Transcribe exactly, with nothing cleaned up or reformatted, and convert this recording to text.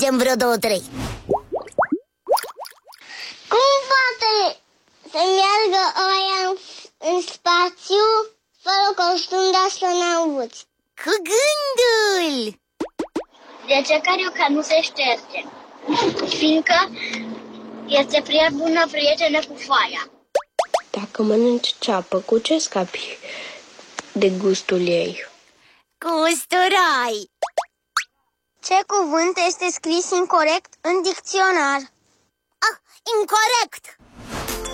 mergem vreo două, trei. Cum poate să meargă oia în, în spațiu fără costum de astronauți? Cu gândul! De ce carioca nu se șterge? Fiindcă este prea bună prietenă cu foaia. Dacă mănânci ceapă, cu ce scapi de gustul ei? Cu usturai! Ce cuvânt este scris incorect în dicționar? Ah, incorect!